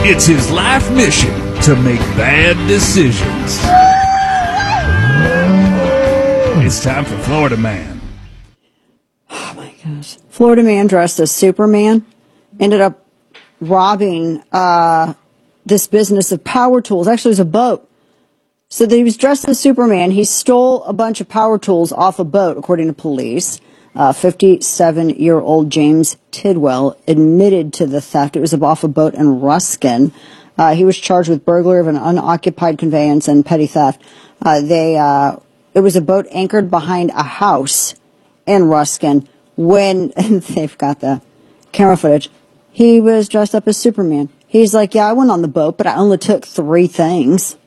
It's his life mission to make bad decisions. It's time for Florida Man. Oh my gosh. Florida man dressed as Superman ended up robbing this business of power tools. Actually, it was a boat. So that he was dressed as Superman. He stole a bunch of power tools off a boat, according to police. 57-year-old James Tidwell admitted to the theft. It was off a boat in Ruskin. He was charged with burglary of an unoccupied conveyance and petty theft. It was a boat anchored behind a house in Ruskin when, and they've got the camera footage, he was dressed up as Superman. He's like, yeah, I went on the boat, but I only took 3 things.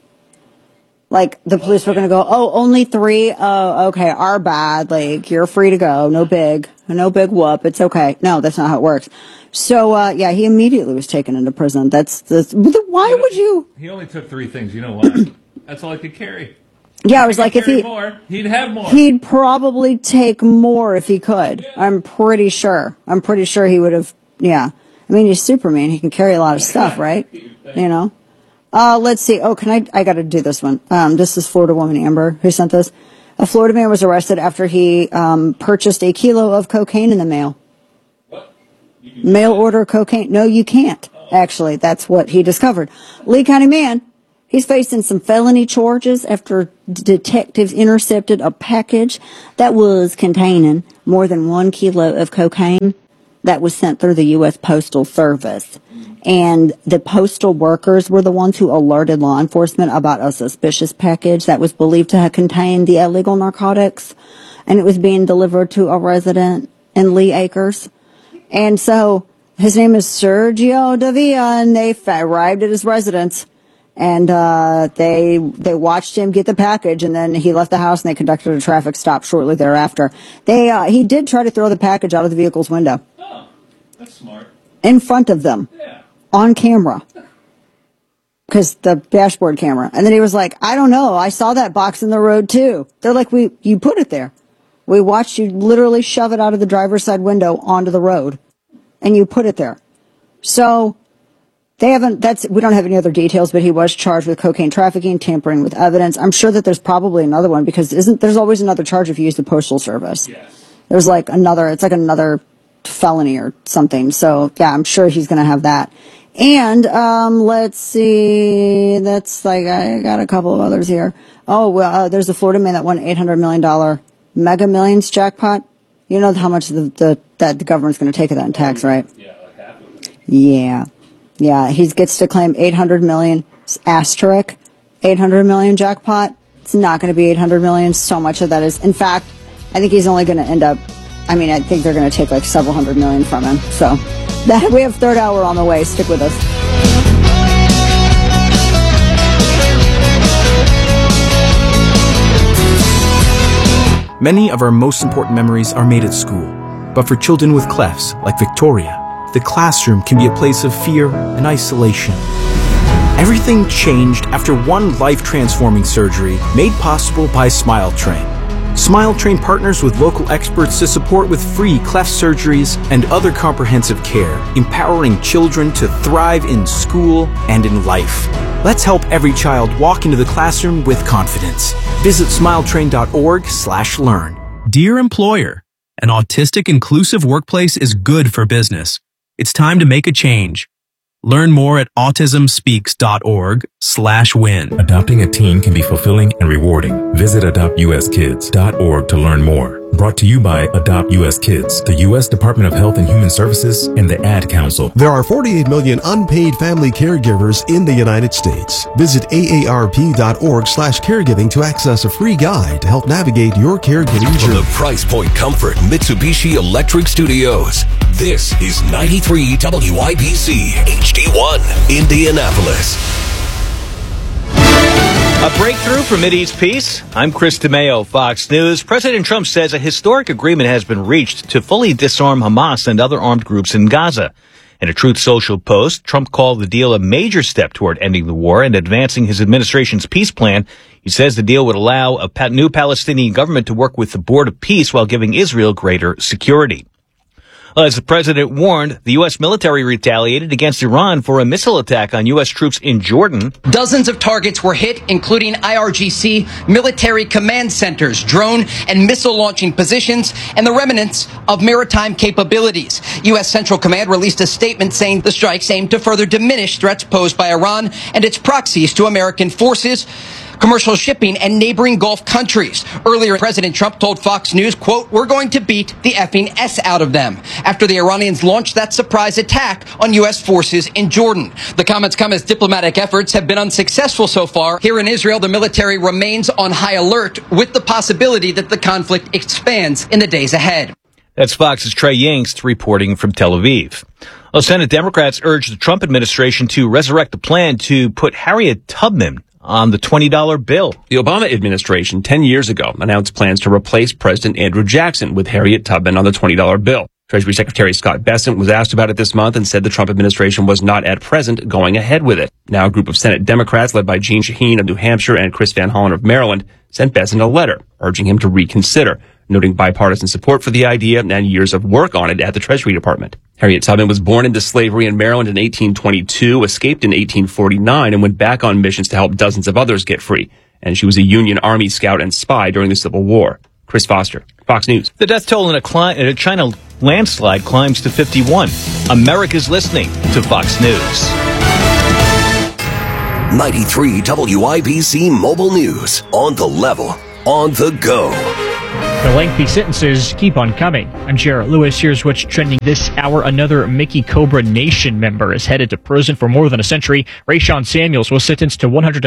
Like, the police were going to go, oh, only 3? Oh, okay, our bad. Like, you're free to go. No big whoop. It's okay. No, that's not how it works. So, yeah, he immediately was taken into prison. Why would you? He only took 3 things. You know why? That's all he could carry. Yeah, I was like, if he'd have more. He'd probably take more if he could. Yeah. I'm pretty sure he would have, yeah. I mean, he's Superman. He can carry a lot of stuff, right? You know? Let's see. Oh, I gotta do this one. This is Florida woman Amber who sent this. A Florida man was arrested after he, purchased a kilo of cocaine in the mail. What? Mail order cocaine. No, you can't. Actually, that's what he discovered. Lee County man, he's facing some felony charges after detectives intercepted a package that was containing more than 1 kilo of cocaine that was sent through the U.S. Postal Service. And the postal workers were the ones who alerted law enforcement about a suspicious package that was believed to have contained the illegal narcotics. And it was being delivered to a resident in Lee Acres. And so his name is Sergio Davia, and they arrived at his residence. And they watched him get the package, and then he left the house, and they conducted a traffic stop shortly thereafter. He did try to throw the package out of the vehicle's window. Oh, that's smart. In front of them. Yeah. On camera. Because the dashboard camera. And then he was like, I don't know. I saw that box in the road, too. They're like, you put it there. We watched you literally shove it out of the driver's side window onto the road. And you put it there. So we don't have any other details, but he was charged with cocaine trafficking, tampering with evidence. I'm sure that there's probably another one because there's always another charge if you use the Postal Service. Yes. There's it's like another felony or something. So yeah, I'm sure he's going to have that. And, let's see, I got a couple of others here. Oh, well, there's a Florida man that won $800 million Mega Millions jackpot. You know how much that the government's going to take of that in tax, right? Yeah, like half of it. Yeah. Yeah, he gets to claim 800 million asterisk, 800 million jackpot. It's not going to be 800 million. So much of that is, in fact, I think he's only going to end up, I think they're going to take like several hundred million from him. So we have third hour on the way. Stick with us. Many of our most important memories are made at school. But for children with clefts, like Victoria, the classroom can be a place of fear and isolation. Everything changed after one life-transforming surgery made possible by SmileTrain. SmileTrain partners with local experts to support with free cleft surgeries and other comprehensive care, empowering children to thrive in school and in life. Let's help every child walk into the classroom with confidence. Visit smiletrain.org/learn. Dear employer, an autistic inclusive workplace is good for business. It's time to make a change. Learn more at autismspeaks.org/win. Adopting a teen can be fulfilling and rewarding. Visit adoptuskids.org to learn more. Brought to you by Adopt U.S. Kids, the U.S. Department of Health and Human Services, and the Ad Council. There are 48 million unpaid family caregivers in the United States. Visit aarp.org/caregiving to access a free guide to help navigate your caregiving From journey. the Price Point Comfort Mitsubishi Electric Studios, this is 93 WIBC HD1, Indianapolis. A breakthrough for Mideast peace? I'm Chris DeMeo, Fox News. President Trump says a historic agreement has been reached to fully disarm Hamas and other armed groups in Gaza. In a Truth Social post, Trump called the deal a major step toward ending the war and advancing his administration's peace plan. He says the deal would allow a new Palestinian government to work with the Board of Peace while giving Israel greater security. As the president warned, the U.S. military retaliated against Iran for a missile attack on U.S. troops in Jordan. Dozens of targets were hit, including IRGC, military command centers, drone and missile launching positions, and the remnants of maritime capabilities. U.S. Central Command released a statement saying the strikes aim to further diminish threats posed by Iran and its proxies to American forces, commercial shipping, and neighboring Gulf countries. Earlier, President Trump told Fox News, quote, "We're going to beat the effing S out of them," after the Iranians launched that surprise attack on U.S. forces in Jordan. The comments come as diplomatic efforts have been unsuccessful so far. Here in Israel, the military remains on high alert with the possibility that the conflict expands in the days ahead. That's Fox's Trey Yingst reporting from Tel Aviv. Well, Senate Democrats urged the Trump administration to resurrect the plan to put Harriet Tubman on the $20 bill. The Obama administration 10 years ago announced plans to replace President Andrew Jackson with Harriet Tubman on the $20 bill. Treasury Secretary Scott Bessent was asked about it this month and said the Trump administration was not at present going ahead with it. Now a group of Senate Democrats led by Jeanne Shaheen of New Hampshire and Chris Van Hollen of Maryland sent Bessent a letter urging him to reconsider, noting bipartisan support for the idea and years of work on it at the Treasury Department. Harriet Tubman was born into slavery in Maryland in 1822, escaped in 1849, and went back on missions to help dozens of others get free. And she was a Union Army scout and spy during the Civil War. Chris Foster, Fox News. The death toll in a China landslide climbs to 51. America's listening to Fox News. 93 WIBC Mobile News. On the level, on the go. The lengthy sentences keep on coming. I'm Jarrett Lewis. Here's what's trending this hour. Another Mickey Cobra Nation member is headed to prison for more than a century. Rayshon Samuels was sentenced to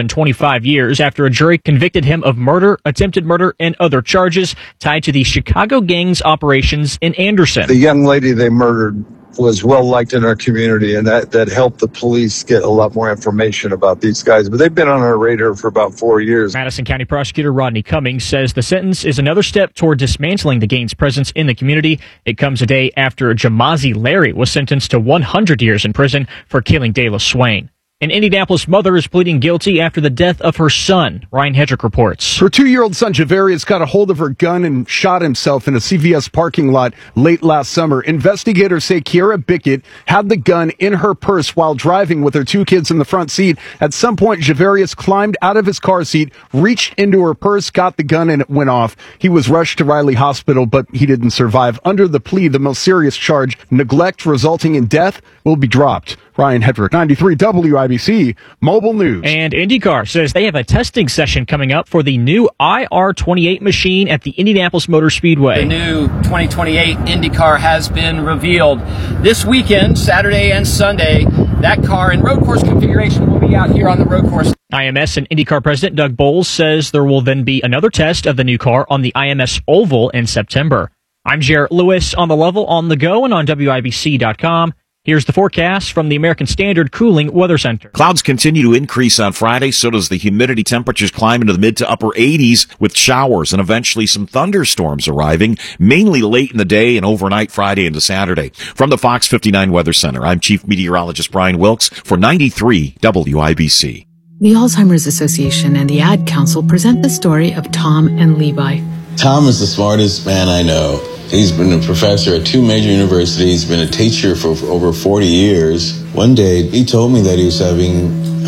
125 years after a jury convicted him of murder, attempted murder, and other charges tied to the Chicago gang's operations in Anderson. The young lady they murdered was well liked in our community, and that helped the police get a lot more information about these guys. But they've been on our radar for about 4 years. Madison County Prosecutor Rodney Cummings says the sentence is another step toward dismantling the gang's presence in the community. It comes a day after Jamazi Larry was sentenced to 100 years in prison for killing De La Swain. An Indianapolis mother is pleading guilty after the death of her son. Ryan Hedrick reports. Her 2-year-old son, Javarius, got a hold of her gun and shot himself in a CVS parking lot late last summer. Investigators say Kiera Bickett had the gun in her purse while driving with her 2 kids in the front seat. At some point, Javarius climbed out of his car seat, reached into her purse, got the gun, and it went off. He was rushed to Riley Hospital, but he didn't survive. Under the plea, the most serious charge, neglect resulting in death, will be dropped. Ryan Hedrick, 93 WIBC Mobile News. And IndyCar says they have a testing session coming up for the new IR28 machine at the Indianapolis Motor Speedway. The new 2028 IndyCar has been revealed. This weekend, Saturday and Sunday, that car in road course configuration will be out here on the road course. IMS and IndyCar President Doug Bowles says there will then be another test of the new car on the IMS Oval in September. I'm Jarrett Lewis on the level, on the go, and on WIBC.com. Here's the forecast from the American Standard Cooling Weather Center. Clouds continue to increase on Friday, so does the humidity. Temperatures climb into the mid to upper 80s with showers and eventually some thunderstorms arriving, mainly late in the day and overnight Friday into Saturday. From the Fox 59 Weather Center, I'm Chief Meteorologist Brian Wilkes for 93 WIBC. The Alzheimer's Association and the Ad Council present the story of Tom and Levi. Tom is the smartest man I know. He's been a professor at 2 major universities, been a teacher for over 40 years. One day, he told me that he was having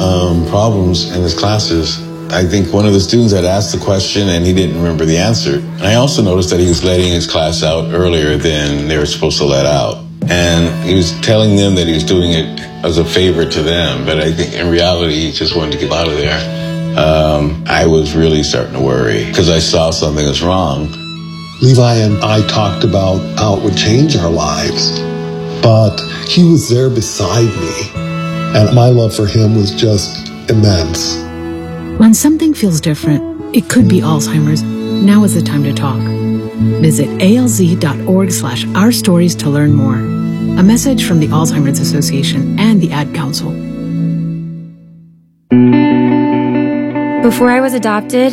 problems in his classes. I think one of the students had asked the question and he didn't remember the answer. And I also noticed that he was letting his class out earlier than they were supposed to let out. And he was telling them that he was doing it as a favor to them, but I think in reality, he just wanted to get out of there. I was really starting to worry because I saw something was wrong. Levi and I talked about how it would change our lives, but he was there beside me, and my love for him was just immense. When something feels different, it could be Alzheimer's. Now is the time to talk. Visit alz.org/ourstories to learn more. A message from the Alzheimer's Association and the Ad Council. Before I was adopted,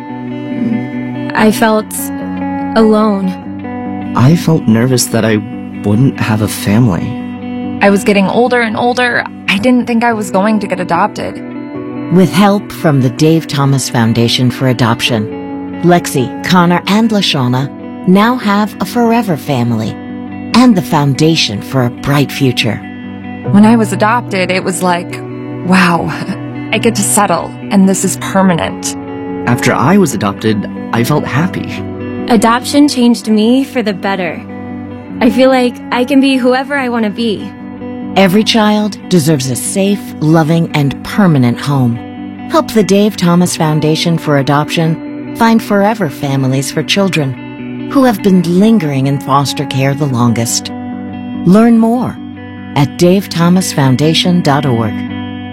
I felt alone. I felt nervous that I wouldn't have a family. I was getting older and older. I didn't think I was going to get adopted. With help from the Dave Thomas Foundation for Adoption, Lexi, Connor, and LaShawna now have a forever family. and the foundation for a bright future. When I was adopted, it was like, wow, I get to settle, and this is permanent. After I was adopted, I felt happy. Adoption changed me for the better. I feel like I can be whoever I want to be. Every child deserves a safe, loving, and permanent home. Help the Dave Thomas Foundation for Adoption find forever families for children who have been lingering in foster care the longest. Learn more at davethomasfoundation.org.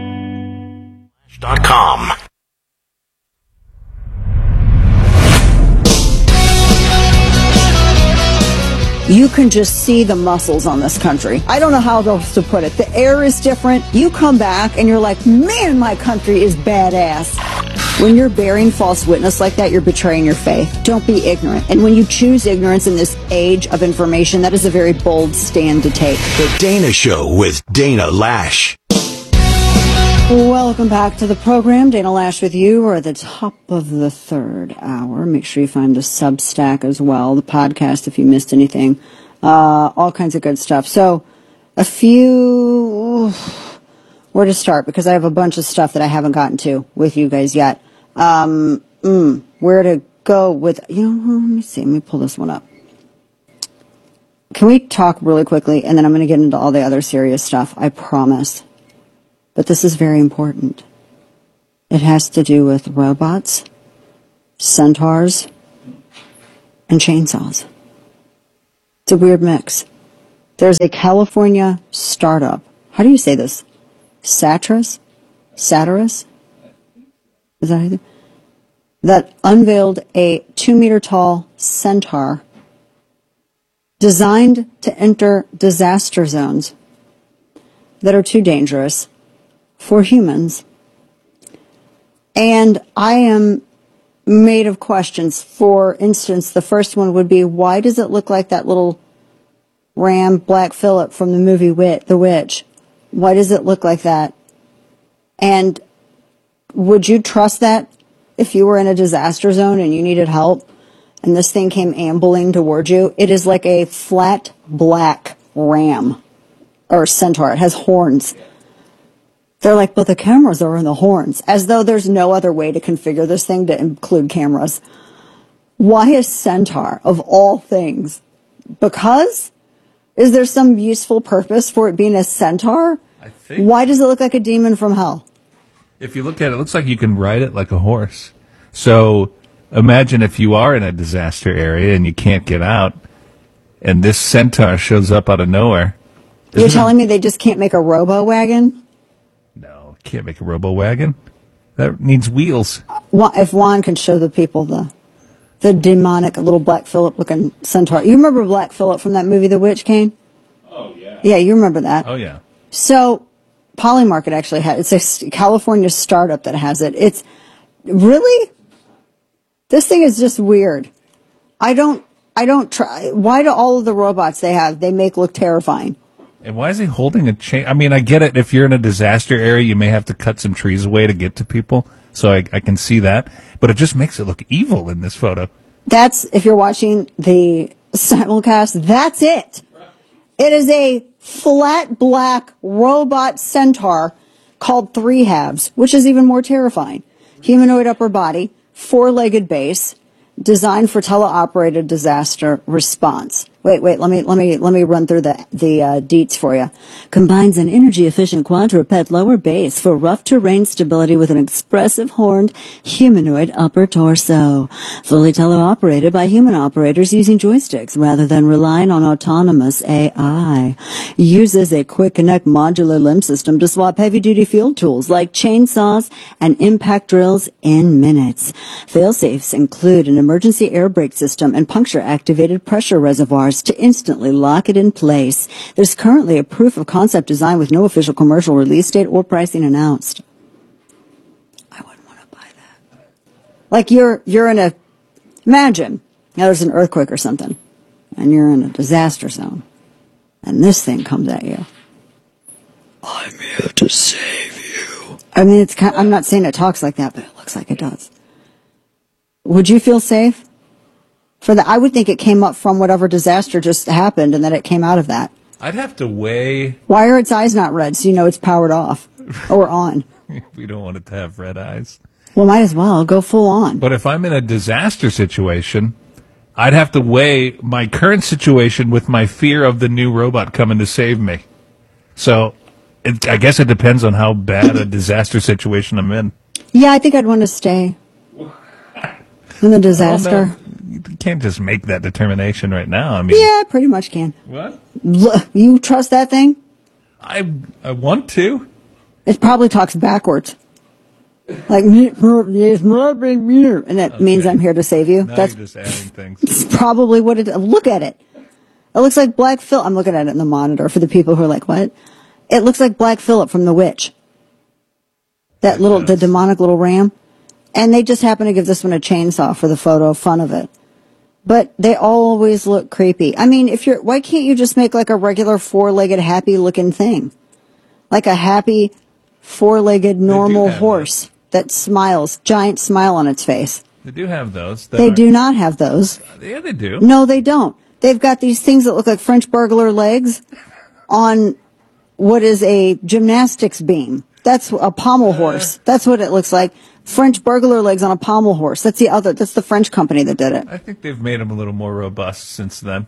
.com. You can just see the muscles on this country. I don't know how else to put it. The air is different. You come back and you're like, man, my country is badass. When you're bearing false witness like that, you're betraying your faith. Don't be ignorant. And when you choose ignorance in this age of information, that is a very bold stand to take. The Dana Show with Dana Lash. Welcome back to the program. Dana Lash with you. We're at the top of the third hour. Make sure you find the Substack as well, the podcast if you missed anything. All kinds of good stuff. So where to start? Because I have a bunch of stuff that I haven't gotten to with you guys yet. Where to go with, let me see. Let me pull this one up. Can we talk really quickly? And then I'm going to get into all the other serious stuff. I promise. But this is very important. It has to do with robots, centaurs, and chainsaws. It's a weird mix. There's a California startup. How do you say this? Satyrus? Is that anything? That unveiled a 2-meter tall centaur designed to enter disaster zones that are too dangerous for humans. And I am made of questions. For instance, the first one would be, why does it look like that little ram Black Phillip from the movie The Witch? Why does it look like that? And would you trust that if you were in a disaster zone and you needed help and this thing came ambling towards you? It is like a flat black ram or centaur. It has horns. They're like, but the cameras are in the horns, as though there's no other way to configure this thing to include cameras. Why a centaur of all things? Because? Is there some useful purpose for it being a centaur? I think. Why does it look like a demon from hell? If you look at it, it looks like you can ride it like a horse. So imagine if you are in a disaster area and you can't get out, and this centaur shows up out of nowhere. You're telling me they just can't make a robo-wagon? Can't make a robo-wagon. That needs wheels. If Juan can show the people the demonic little Black Phillip looking centaur. You remember Black Phillip from that movie The Witch, Kane? Oh, yeah. Yeah, you remember that. Oh, yeah. So Polymarket actually has, it's a California startup that has it. It's really, this thing is just weird. I don't try. Why do all of the robots they make look terrifying? And why is he holding a chain? I mean, I get it. If you're in a disaster area, you may have to cut some trees away to get to people. So I can see that. But it just makes it look evil in this photo. That's, if you're watching the simulcast, that's it. It is a flat black robot centaur called Three Halves, which is even more terrifying. Humanoid upper body, 4-legged base, designed for teleoperated disaster response. Wait, let me run through the deets for you. Combines an energy-efficient quadruped lower base for rough terrain stability with an expressive horned humanoid upper torso. Fully teleoperated by human operators using joysticks rather than relying on autonomous AI. Uses a quick connect modular limb system to swap heavy-duty field tools like chainsaws and impact drills in minutes. Fail-safes include an emergency air brake system and puncture-activated pressure reservoirs to instantly lock it in place. There's currently a proof of concept design with no official commercial release date or pricing announced. I wouldn't want to buy that. Like you're in imagine, now there's an earthquake or something, and you're in a disaster zone, and this thing comes at you. I'm here to save you. I mean, I'm not saying it talks like that, but it looks like it does. Would you feel safe? I would think it came up from whatever disaster just happened and that it came out of that. I'd have to weigh. Why are its eyes not red? So you know it's powered off or on. We don't want it to have red eyes. Well, might as well go full on. But if I'm in a disaster situation, I'd have to weigh my current situation with my fear of the new robot coming to save me. So I guess it depends on how bad a disaster situation I'm in. Yeah, I think I'd want to stay in the disaster. Well, no, you can't just make that determination right now. I mean, yeah, pretty much can. What? You trust that thing? I want to. It probably talks backwards. Like, and that means I'm here to save you. Now That's you're just adding things. It's probably what it. Look at it. It looks like Black Phillip. I'm looking at it in the monitor for the people who are like, what? It looks like Black Phillip from The Witch. The demonic little ram. And they just happen to give this one a chainsaw for the photo fun of it. But they always look creepy. I mean, why can't you just make like a regular four-legged happy looking thing? Like a happy four-legged normal horse that smiles, giant smile on its face. They do have those. They do not have those. Yeah, they do. No, they don't. They've got these things that look like French burglar legs on what is a gymnastics beam. That's a pommel horse. That's what it looks like. French burglar legs on a pommel horse. That's the French company that did it. I think they've made them a little more robust since then.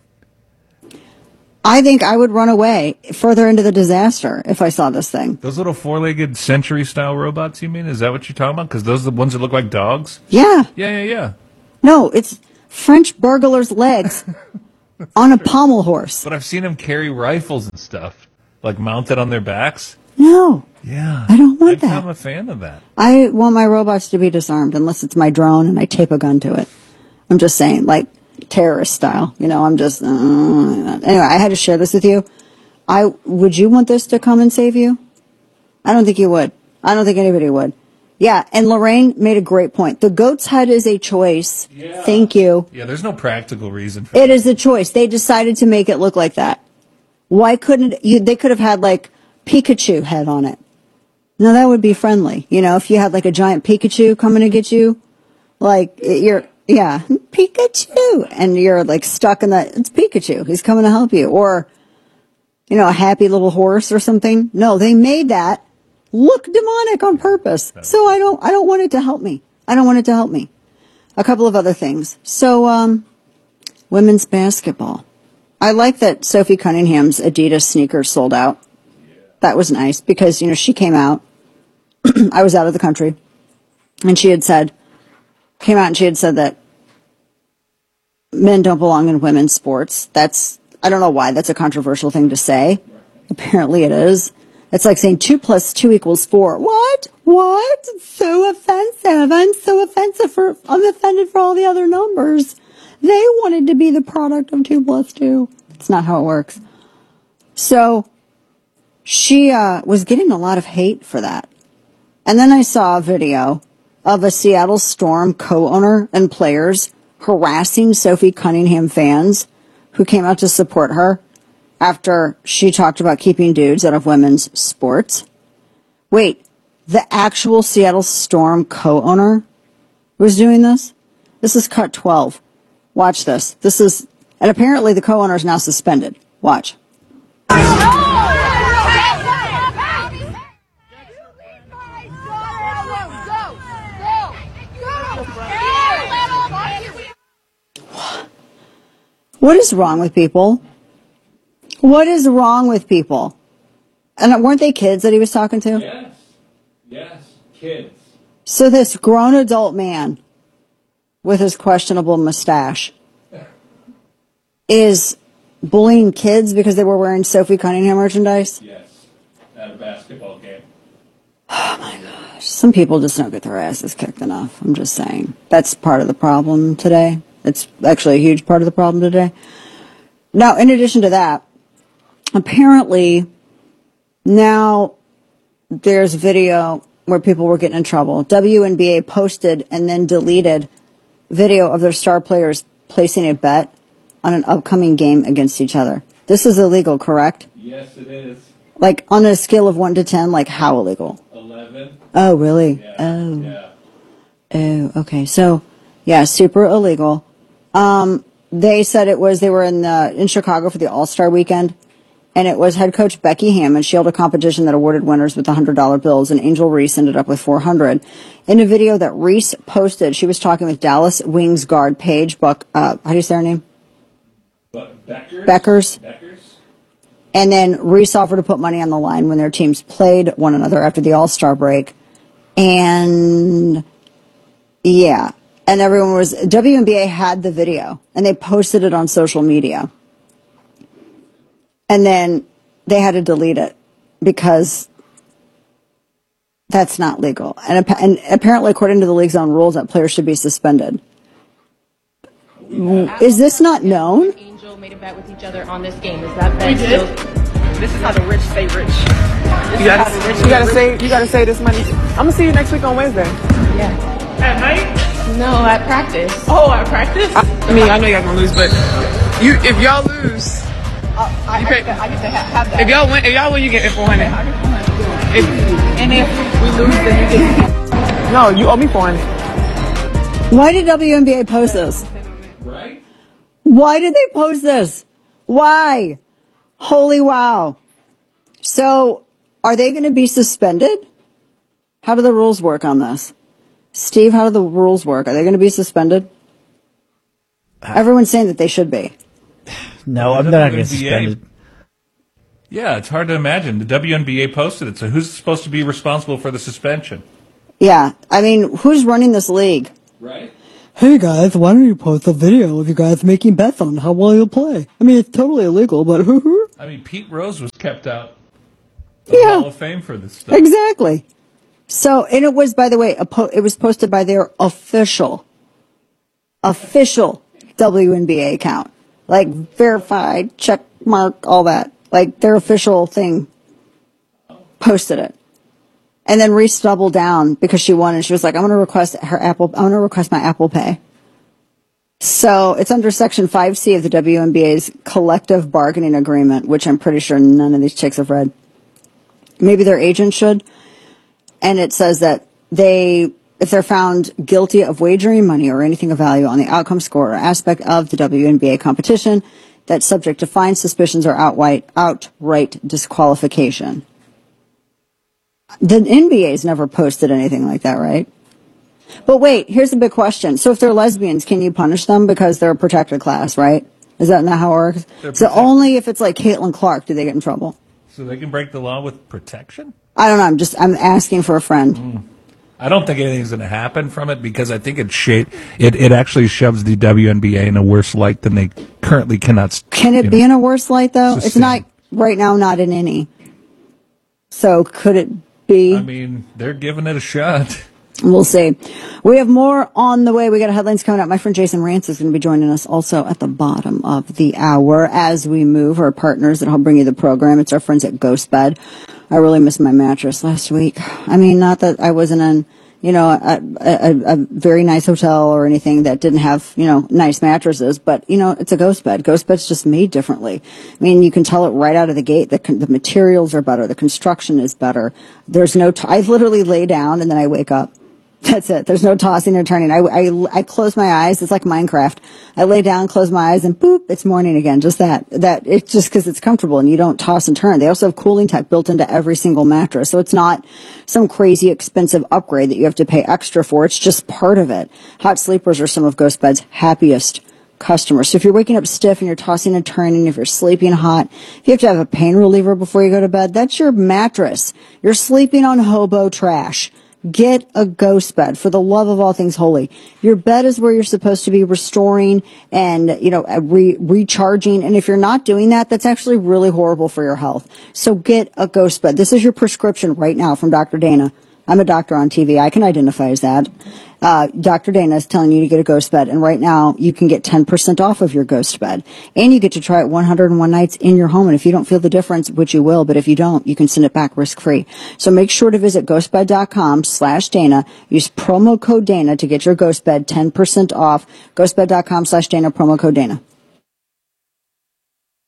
I think I would run away further into the disaster if I saw this thing. Those little four-legged century-style robots, you mean? Is that what you're talking about? Because those are the ones that look like dogs? Yeah. Yeah. No, it's French burglar's legs on a pommel horse. But I've seen them carry rifles and stuff, like mounted on their backs. No. Yeah. I don't want that. I'm a fan of that. I want my robots to be disarmed unless it's my drone and I tape a gun to it. I'm just saying, like terrorist style. I'm just... Anyway, I had to share this with you. Would you want this to come and save you? I don't think you would. I don't think anybody would. Yeah, and Lorraine made a great point. The goat's head is a choice. Yeah. Thank you. Yeah, there's no practical reason for it. It is a choice. They decided to make it look like that. Why couldn't... They could have had, like, Pikachu head on it. Now, that would be friendly. If you had, like, a giant Pikachu coming to get you, like, yeah, Pikachu. And you're like stuck in it's Pikachu. He's coming to help you. Or, a happy little horse or something. No, they made that look demonic on purpose. So I don't want it to help me. I don't want it to help me. A couple of other things. So, women's basketball. I like that Sophie Cunningham's Adidas sneakers sold out. That was nice because, she came out. I was out of the country. And she had said that men don't belong in women's sports. I don't know why that's a controversial thing to say. Apparently it is. It's like saying 2 + 2 = 4. What? So offensive. I'm offended for all the other numbers. They wanted to be the product of 2 + 2. It's not how it works. So she was getting a lot of hate for that. And then I saw a video of a Seattle Storm co-owner and players harassing Sophie Cunningham fans who came out to support her after she talked about keeping dudes out of women's sports. Wait, the actual Seattle Storm co-owner was doing this? This is cut 12. Watch this. And apparently the co-owner is now suspended. Watch. What is wrong with people? What is wrong with people? And weren't they kids that he was talking to? Yes, kids. So this grown adult man with his questionable mustache is bullying kids because they were wearing Sophie Cunningham merchandise? Yes, at a basketball game. Oh my gosh. Some people just don't get their asses kicked enough. I'm just saying. That's part of the problem today. It's actually a huge part of the problem today. Now, in addition to that, apparently now there's video where people were getting in trouble. WNBA posted and then deleted video of their star players placing a bet on an upcoming game against each other. This is illegal, correct? Yes, it is. Like on a scale of 1 to 10, like how illegal? 11. Oh, really? Yeah. Oh, okay. So, yeah, super illegal. they said they were in Chicago for the All-Star weekend, and it was head coach Becky Hammond. She held a competition that awarded winners with $100 bills, and Angel Reese ended up with $400. In a video that Reese posted, she was talking with Dallas Wings guard Paige how do you say her name? Beckers. And then Reese offered to put money on the line when their teams played one another after the All-Star break. And yeah, and WNBA had the video, and they posted it on social media. And then they had to delete it because that's not legal. And apparently, according to the league's own rules, that players should be suspended. Is this not known? Angel made a bet with each other on this game. Is that bet still? This is how the rich stay rich. You gotta save this money. I'm gonna see you next week on Wednesday. Yeah. At night? No, at practice. Oh, at practice? I mean, I know y'all gonna lose, but if y'all lose, I get to have that. If y'all win, you get $400. And if we lose, then you get. No, you owe me $400. Why did WNBA post this? Right? Why did they post this? Why? Holy wow. So, are they going to be suspended? How do the rules work on this? Steve, how do the rules work? Are they going to be suspended? Everyone's saying that they should be. No, I'm not going to get suspended. Yeah, it's hard to imagine. The WNBA posted it, so who's supposed to be responsible for the suspension? Yeah, I mean, who's running this league? Right. Hey guys, why don't you post a video of you guys making bets on how well you'll play? I mean, it's totally illegal, but I mean, Pete Rose was kept out of yeah, Hall of Fame for this stuff. Exactly. So, and it was, by the way, it was posted by their official WNBA account. Like, verified, check mark, all that. Like, their official thing posted it. And then Reese doubled down because she won, and she was like, I'm going to request my Apple Pay. So it's under Section 5C of the WNBA's collective bargaining agreement, which I'm pretty sure none of these chicks have read. Maybe their agent should. And it says that if they're found guilty of wagering money or anything of value on the outcome score or aspect of the WNBA competition, that's subject to fines, suspicions, or outright disqualification. The NBA's never posted anything like that, right? But wait, here's the big question. So if they're lesbians, can you punish them because they're a protected class, right? Is that not how it works? So only if it's like Caitlin Clark do they get in trouble. So they can break the law with protection? I don't know. I'm asking for a friend. I don't think anything's going to happen from it because I think it actually shoves the WNBA in a worse light than they currently cannot. Can it be in a worse light though? It's not right now, not in any. So could it be? I mean, they're giving it a shot. We'll see. We have more on the way. We got headlines coming up. My friend Jason Rance is going to be joining us also at the bottom of the hour as we move. Our partners that help bring you the program. It's our friends at GhostBed. I really missed my mattress last week. I mean, not that I wasn't in, a very nice hotel or anything that didn't have, nice mattresses, but, it's a GhostBed. GhostBed's just made differently. I mean, you can tell it right out of the gate. The materials are better. The construction is better. There's I literally lay down and then I wake up. That's it. There's no tossing or turning. I close my eyes. It's like Minecraft. I lay down, close my eyes, and boop, it's morning again. Just that. It's just because it's comfortable and you don't toss and turn. They also have cooling tech built into every single mattress. So it's not some crazy expensive upgrade that you have to pay extra for. It's just part of it. Hot sleepers are some of GhostBed's happiest customers. So if you're waking up stiff and you're tossing and turning, if you're sleeping hot, if you have to have a pain reliever before you go to bed, that's your mattress. You're sleeping on hobo trash. Get a GhostBed for the love of all things holy. Your bed is where you're supposed to be restoring and, recharging. And if you're not doing that, that's actually really horrible for your health. So get a GhostBed. This is your prescription right now from Dr. Dana. I'm a doctor on TV. I can identify as that. Dr. Dana is telling you to get a GhostBed, and right now you can get 10% off of your GhostBed, and you get to try it 101 nights in your home. And if you don't feel the difference, which you will, but if you don't, you can send it back risk-free. So make sure to visit ghostbed.com/Dana. Use promo code Dana to get your GhostBed 10% off. Ghostbed.com/Dana, promo code Dana.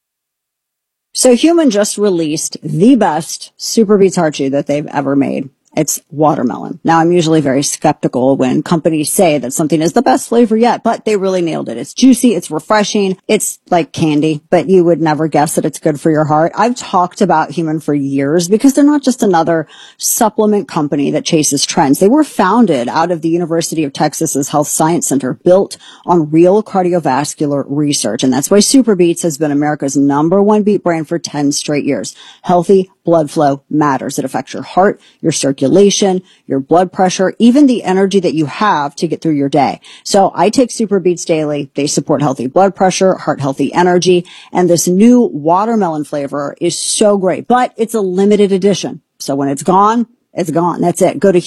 So Human just released the best Super Beats Heart Chew that they've ever made. It's watermelon. Now, I'm usually very skeptical when companies say that something is the best flavor yet, but they really nailed it. It's juicy. It's refreshing. It's like candy, but you would never guess that it's good for your heart. I've talked about Human for years because they're not just another supplement company that chases trends. They were founded out of the University of Texas's Health Science Center, built on real cardiovascular research. And that's why Super Beets has been America's #1 beet brand for 10 straight years. Healthy blood flow matters. It affects your heart, your circulation, your blood pressure, even the energy that you have to get through your day. So I take Super Beets daily. They support healthy blood pressure, heart healthy energy, and this new watermelon flavor is so great, but it's a limited edition. So when it's gone, it's gone. That's it. Go to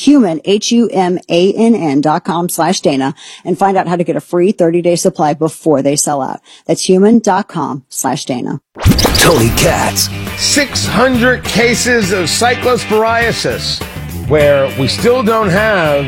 humann.com/Dana and find out how to get a free 30-day supply before they sell out. That's human.com/Dana. Tony Katz. 600 cases of cyclosporiasis, where we still don't have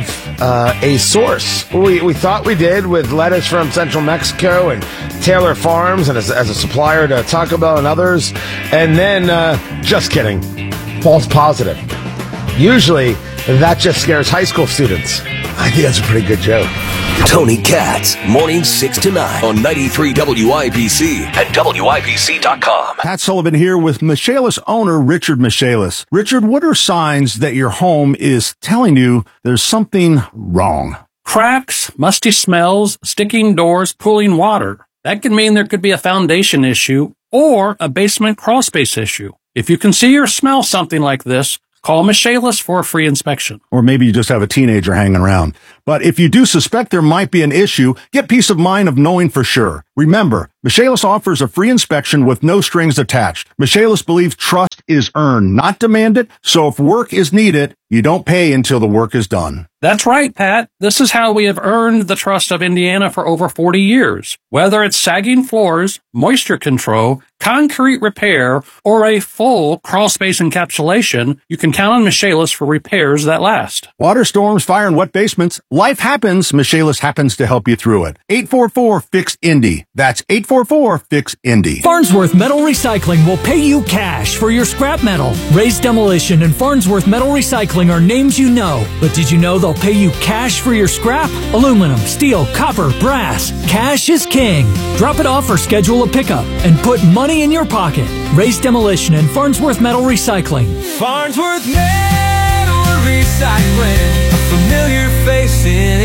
a source. We thought we did with lettuce from Central Mexico and Taylor Farms and as a supplier to Taco Bell and others. And then, just kidding, false positive. Usually, that just scares high school students. I think that's a pretty good joke. Tony Katz, mornings 6 to 9 on 93 WIBC and WIBC.com. Pat Sullivan here with Michaelis owner Richard Michaelis. Richard, what are signs that your home is telling you there's something wrong? Cracks, musty smells, sticking doors, pooling water. That could mean there could be a foundation issue or a basement crawl space issue. If you can see or smell something like this, call Michaelis for a free inspection. Or maybe you just have a teenager hanging around. But if you do suspect there might be an issue, get peace of mind of knowing for sure. Remember, Michaelis offers a free inspection with no strings attached. Michaelis believes trust is earned, not demanded. So if work is needed, you don't pay until the work is done. That's right, Pat. This is how we have earned the trust of Indiana for over 40 years. Whether it's sagging floors, moisture control, concrete repair, or a full crawl space encapsulation, you can count on Michaelis for repairs that last. Water storms, fire, and wet basements. Life happens. Michaelis happens to help you through it. 844-FIX-INDY. That's 844-FIX-INDY. Farnsworth Metal Recycling will pay you cash for your scrap metal. Raised Demolition and Farnsworth Metal Recycling are names you know. But did you know they'll pay you cash for your scrap? Aluminum, steel, copper, brass. Cash is king. Drop it off or schedule a pickup and put money in your pocket. Raised Demolition and Farnsworth Metal Recycling. Farnsworth Metal Recycling, a familiar face in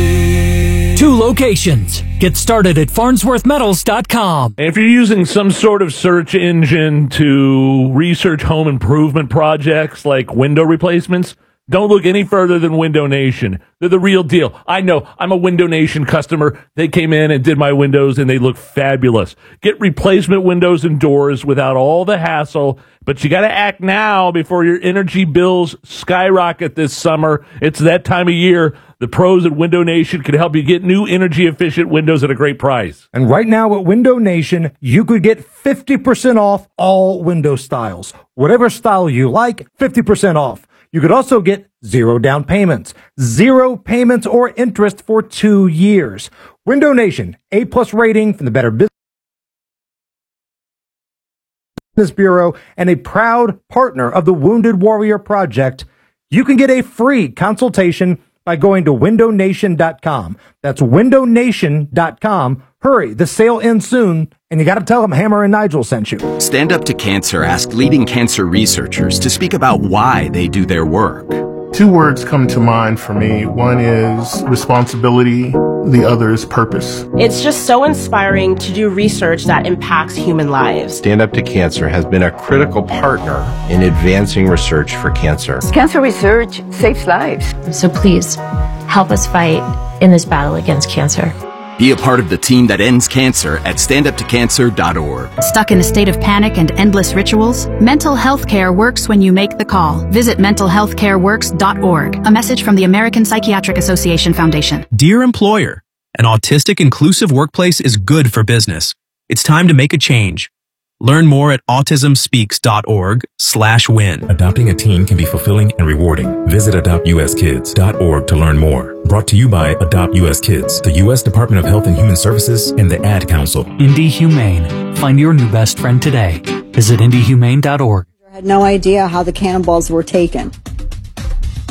Indy. 2 locations. Get started at farnsworthmetals.com. If you're using some sort of search engine to research home improvement projects like window replacements, don't look any further than Window Nation. They're the real deal. I know. I'm a Window Nation customer. They came in and did my windows, and they look fabulous. Get replacement windows and doors without all the hassle, but you got to act now before your energy bills skyrocket this summer. It's that time of year. The pros at Window Nation can help you get new energy-efficient windows at a great price. And right now at Window Nation, you could get 50% off all window styles. Whatever style you like, 50% off. You could also get 0 down payments, 0 payments or interest for 2 years. Window Nation, A+ rating from the Better Business Bureau and a proud partner of the Wounded Warrior Project. You can get a free consultation by going to windownation.com. That's windownation.com. Hurry, the sale ends soon, and you got to tell them Hammer and Nigel sent you. Stand Up to Cancer asked leading cancer researchers to speak about why they do their work. 2 words come to mind for me. One is responsibility. The other is purpose. It's just so inspiring to do research that impacts human lives. Stand Up to Cancer has been a critical partner in advancing research for cancer. Cancer research saves lives. So please, help us fight in this battle against cancer. Be a part of the team that ends cancer at standuptocancer.org. Stuck in a state of panic and endless rituals? Mental health care works when you make the call. Visit mentalhealthcareworks.org. A message from the American Psychiatric Association Foundation. Dear employer, an autistic inclusive workplace is good for business. It's time to make a change. Learn more at autismspeaks.org/win. Adopting a teen can be fulfilling and rewarding. Visit adoptuskids.org to learn more. Brought to you by Adopt US Kids, the U.S. Department of Health and Human Services, and the Ad Council. Indy Humane. Find your new best friend today. Visit indyhumane.org. I had no idea how the cannonballs were taken.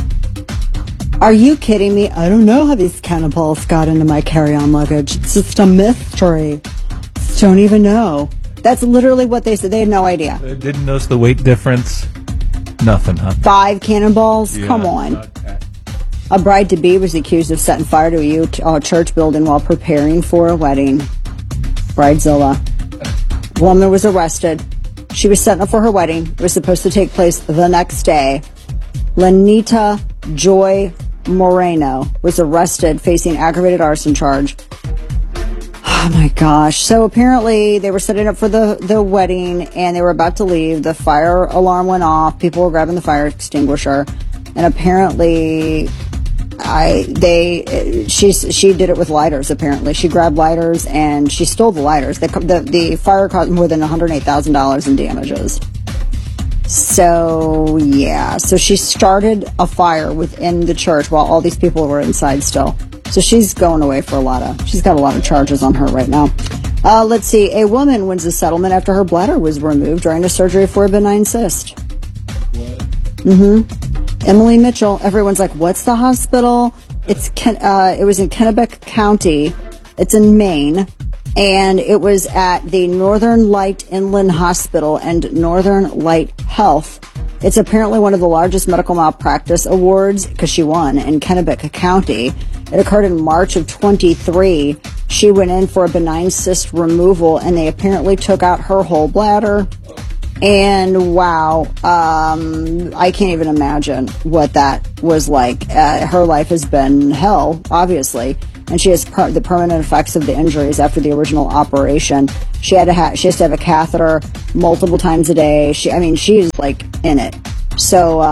Are you kidding me? I don't know how these cannonballs got into my carry-on luggage. It's just a mystery. Don't even know. That's literally what they said. They had no idea. They didn't notice the weight difference. Nothing, huh? 5 cannonballs? Yeah, come on. A bride-to-be was accused of setting fire to a church building while preparing for a wedding. Bridezilla. Woman was arrested. She was setting up for her wedding. It was supposed to take place the next day. Lenita Joy Moreno was arrested facing aggravated arson charge. Oh my gosh. So apparently they were setting up for the wedding and they were about to leave. The fire alarm went off. People were grabbing the fire extinguisher. And apparently she did it with lighters, apparently. She grabbed lighters and she stole the lighters. The fire caused more than $108,000 in damages. So, yeah. So she started a fire within the church while all these people were inside still. So she's going away for she's got a lot of charges on her right now. Let's see. A woman wins a settlement after her bladder was removed during a surgery for a benign cyst. Emily Mitchell. Everyone's like, what's the hospital? It was in Kennebec County. It's in Maine. And it was at the Northern Light Inland Hospital and Northern Light Health. It's apparently one of the largest medical malpractice awards because she won in Kennebec County. It occurred in March of 23. She went in for a benign cyst removal and they apparently took out her whole bladder. And wow, I can't even imagine what that was like. Her life has been hell, obviously. And she has the permanent effects of the injuries after the original operation. She has to have a catheter multiple times a day. She's like in it. So,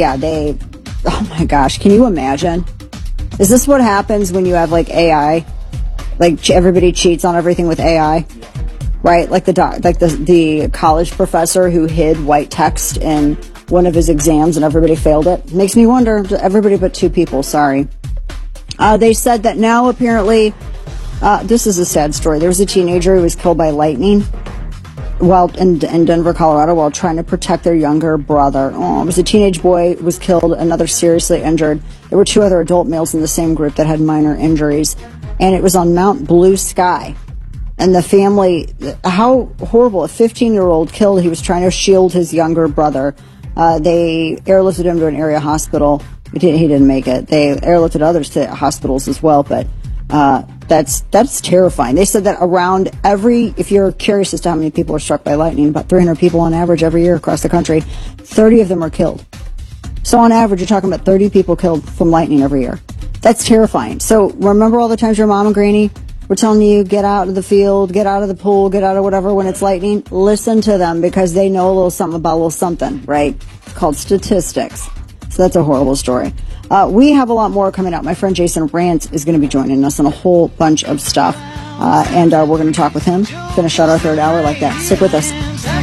oh my gosh, can you imagine? Is this what happens when you have like AI? Like everybody cheats on everything with AI? Right? Like the college professor who hid white text in one of his exams and everybody failed it. Makes me wonder, everybody but 2 people, sorry. They said that now apparently, this is a sad story. There was a teenager who was killed by lightning while in Denver, Colorado, while trying to protect their younger brother. Oh, it was a teenage boy who was killed, another seriously injured. There were 2 other adult males in the same group that had minor injuries. And it was on Mount Blue Sky. And the family, how horrible, a 15-year-old killed. He was trying to shield his younger brother. They airlifted him to an area hospital. He didn't make it. They airlifted others to hospitals as well, but that's terrifying. They said that around if you're curious as to how many people are struck by lightning, about 300 people on average every year across the country, 30 of them are killed. So on average, you're talking about 30 people killed from lightning every year. That's terrifying. So remember all the times your mom and granny were telling you, get out of the field, get out of the pool, get out of whatever when it's lightning? Listen to them because they know a little something about a little something, right? It's called statistics. So that's a horrible story. We have a lot more coming out. My friend Jason Rant is going to be joining us on a whole bunch of stuff. And we're going to talk with him. Finish out our 3rd hour like that. Stick with us.